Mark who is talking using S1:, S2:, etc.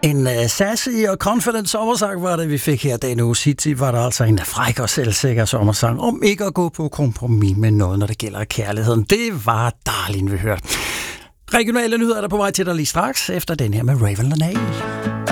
S1: En sassy og confident sommersang var det, vi fik her. Denne uge City var der altså en fræk og selvsikker sommersang om ikke at gå på kompromis med noget, når det gælder kærligheden. Det var Darlene, vi hørte. Regionale nyheder er der på vej til dig lige straks, efter den her med Raven Lenae.